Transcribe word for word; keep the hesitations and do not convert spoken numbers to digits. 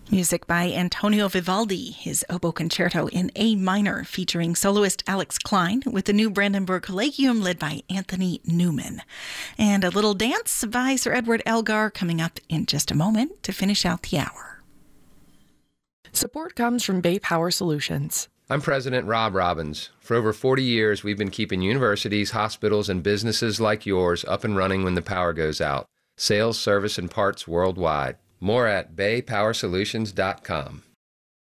Music by Antonio Vivaldi, his oboe concerto in A minor featuring soloist Alex Klein with the new Brandenburg Collegium led by Anthony Newman. And a little dance by Sir Edward Elgar coming up in just a moment to finish out the hour. Support comes from Bay Power Solutions. I'm President Rob Robbins. For over forty years, we've been keeping universities, hospitals, and businesses like yours up and running when the power goes out. Sales, service, and parts worldwide. More at bay power solutions dot com.